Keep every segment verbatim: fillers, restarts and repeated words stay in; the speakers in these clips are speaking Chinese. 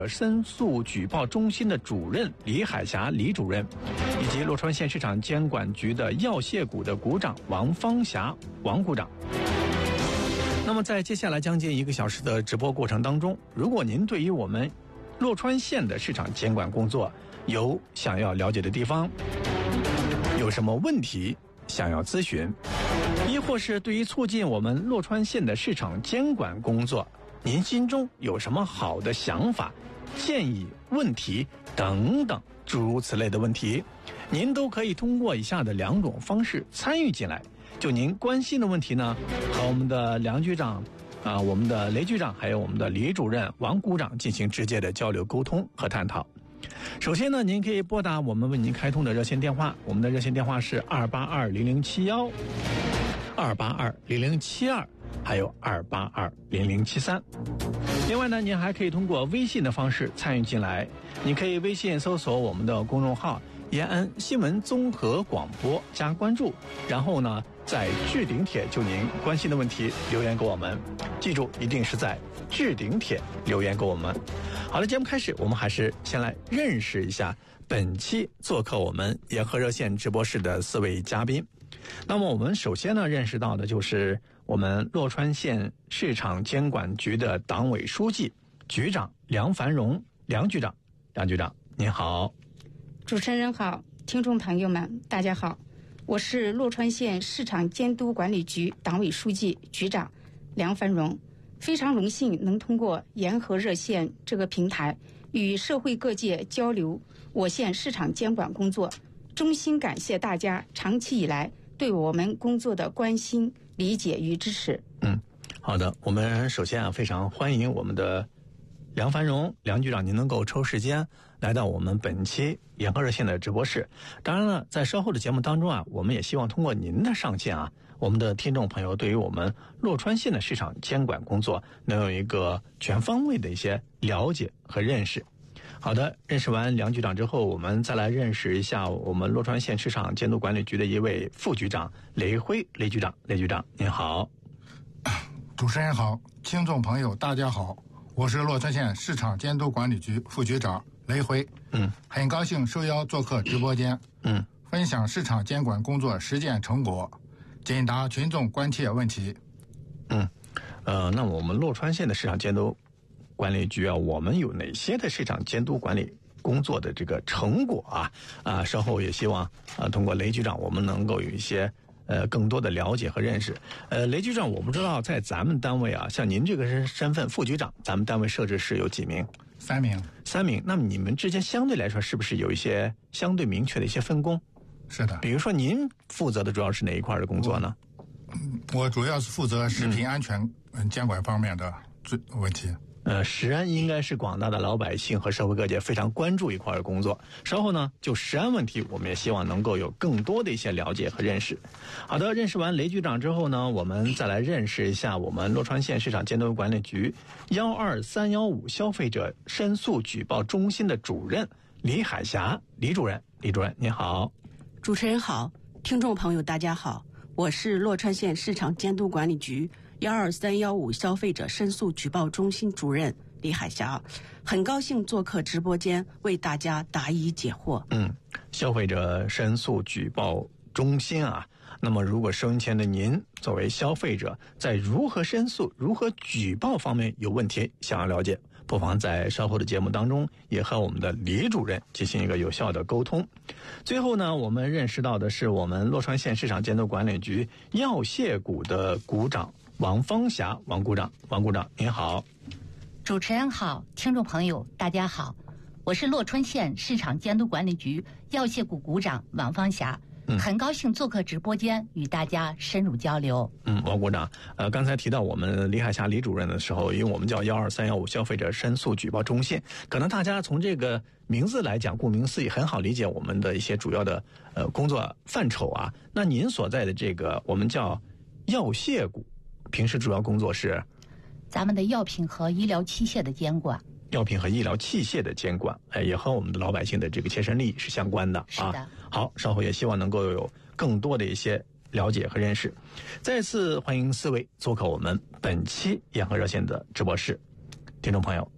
申诉举报中心的主任李海霞李主任，以及洛川县市场监管局的药械股的股长王芳霞王股长。那么在接下来将近一个小时的直播过程当中，如果您对于我们洛川县的市场监管工作有想要了解的地方，有什么问题想要咨询，亦或是对于促进我们洛川县的市场监管工作，您心中有什么好的想法、建议、问题等等诸如此类的问题，您都可以通过以下的两种方式参与进来。就您关心的问题呢，和我们的梁局长啊、我们的雷局长还有我们的李主任王股长进行直接的交流沟通和探讨。首先呢，您可以拨打我们为您开通的热线电话，我们的热线电话是二八二零零七幺、二八二零零七二，还有二八二零零七三。另外呢，您还可以通过微信的方式参与进来，你可以微信搜索我们的公众号延安新闻综合广播加关注，然后呢在置顶帖就您关心的问题留言给我们，记住一定是在置顶帖留言给我们。好了，节目开始，我们还是先来认识一下本期做客我们延和热线直播室的四位嘉宾。那么我们首先呢认识到的就是我们洛川县市场监管局的党委书记、局长梁繁荣梁局长。梁局长您好。 主持人好，听众朋友们大家好，我是洛川县市场监督管理局党委书记、局长梁繁荣，非常荣幸能通过延和热线这个平台与社会各界交流我县市场监管工作，衷心感谢大家长期以来对我们工作的关心、理解与支持。 嗯，好的，我们首先啊非常欢迎我们的梁繁荣梁局长，您能够抽时间来到我们本期延和热线的直播室。当然了，在稍后的节目当中啊，我们也希望通过您的上线啊，我们的听众朋友对于我们洛川县的市场监管工作能有一个全方位的一些了解和认识。好的，认识完梁局长之后，我们再来认识一下我们洛川县市场监督管理局的一位副局长雷辉雷局长。雷局长您好。 主持人好，听众朋友大家好，我是洛川县市场监督管理局副局长雷辉。 嗯， 很高兴受邀做客直播间， 嗯， 分享市场监管工作实践成果，解答群众关切问题。 嗯，呃，那我们洛川县的市场监督管理局啊，我们有哪些的市场监督管理工作的这个成果啊？啊，稍后也希望啊，通过雷局长，我们能够有一些呃更多的了解和认识。呃，雷局长，我不知道在咱们单位啊，像您这个身身份副局长，咱们单位设置是有几名？ 三名。 三名。那么你们之间相对来说是不是有一些相对明确的一些分工？ 是的。 比如说您负责的主要是哪一块的工作呢？ 我主要是负责食品安全监管方面的问题。 呃，食安应该是广大的老百姓和社会各界非常关注一块的工作。稍后呢，就食安问题，我们也希望能够有更多的一些了解和认识。好的，认识完雷局长之后呢，我们再来认识一下我们洛川县市场监督管理局幺二三幺五消费者申诉举报中心的主任李海霞李主任。李主任您好。 主持人好，听众朋友大家好，我是洛川县市场监督管理局幺二三幺五消费者申诉举报中心主任李海霞，很高兴做客直播间为大家答疑解惑。 嗯，消费者申诉举报中心啊，那么如果收音前的您作为消费者，在如何申诉、如何举报方面有问题想要了解，不妨在稍后的节目当中也和我们的李主任进行一个有效的沟通。最后呢，我们认识到的是我们洛川县市场监督管理局药械股的股长王芳霞王股长。王股长您好。 主持人好，听众朋友大家好，我是洛川县市场监督管理局药械股股长王芳霞。嗯，很高兴做客直播间与大家深入交流。 嗯，王股长，呃，刚才提到我们李海霞李主任的时候，因为我们叫幺二三幺五消费者申诉举报中心，可能大家从这个名字来讲，顾名思义，很好理解我们的一些主要的呃工作范畴啊。那您所在的这个我们叫药械股，平时主要工作是咱们的药品和医疗器械的监管。 药品和医疗器械的监管，哎，也和我们的老百姓的这个切身利益是相关的啊。 是的。 好，稍后也希望能够有更多的一些了解和认识。再次欢迎四位做客我们本期延和热线的直播室。听众朋友，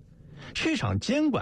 市场监管